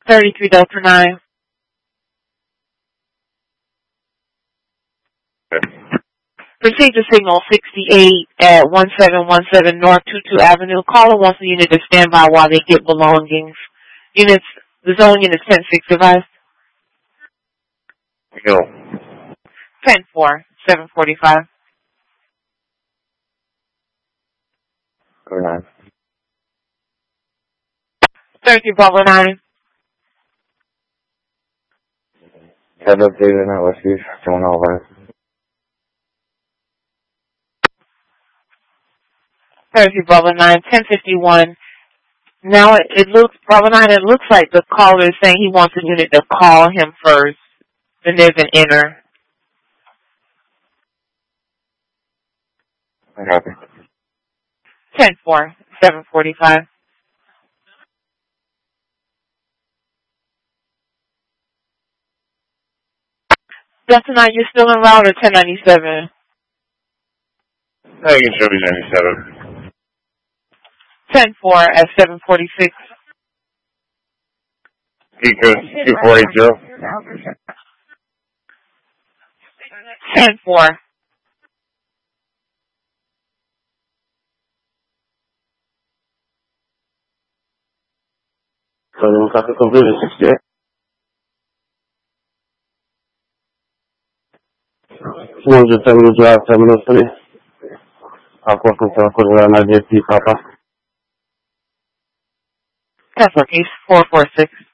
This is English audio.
33 Delta 9. Okay. Received a signal 68 at 1717 North 22 Avenue. Caller wants the unit to stand by while they get belongings. Units, the zone unit 10-6 device. Go. 10-4, 745. Go 9. 33 Bravo 9. Head up, David, not Westview. Going over. 33 Bravo 9, 1051. Now it looks, Bravo 9, it looks like the caller is saying he wants the unit to call him first. Then there's an enter. I copy. 10-4, 745. Delta 9, you're still en route or 1097? I can show you 97. 10-4 at 746. Eco 2480. 10-4. So then copy completed 68. Terminal Drive, Terminal 3. Aqua Control, Corona, JP, Papa. That's okay, 446.